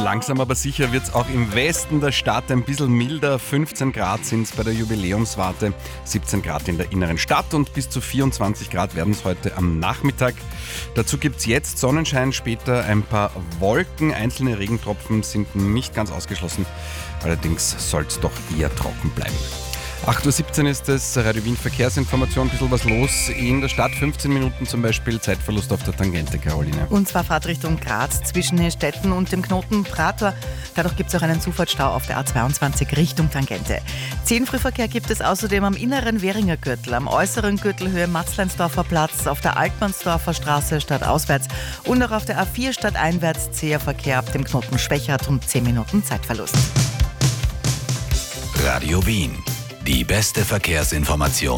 Langsam aber sicher wird es auch im Westen der Stadt ein bisschen milder. 15 Grad sind es bei der Jubiläumswarte, 17 Grad in der inneren Stadt und bis zu 24 Grad werden es heute am Nachmittag. Dazu gibt es jetzt Sonnenschein, später ein paar Wolken. Einzelne Regentropfen sind nicht ganz ausgeschlossen. Allerdings soll es doch eher trocken bleiben. 8.17 Uhr ist es, Radio Wien Verkehrsinformation, ein bisschen was los in der Stadt, 15 Minuten zum Beispiel, Zeitverlust auf der Tangente, Caroline. Und zwar Fahrtrichtung Graz zwischen den Städten und dem Knoten Prater. Dadurch gibt es auch einen Zufahrtsstau auf der A22 Richtung Tangente. 10 Frühverkehr gibt es außerdem am inneren Währinger Gürtel, am äußeren Gürtelhöhe Matzleinsdorfer Platz, auf der Altmannsdorfer Straße stadtauswärts und auch auf der A4 stadteinwärts zäher Verkehr ab dem Knoten Schwechat und 10 Minuten Zeitverlust. Radio Wien. Die beste Verkehrsinformation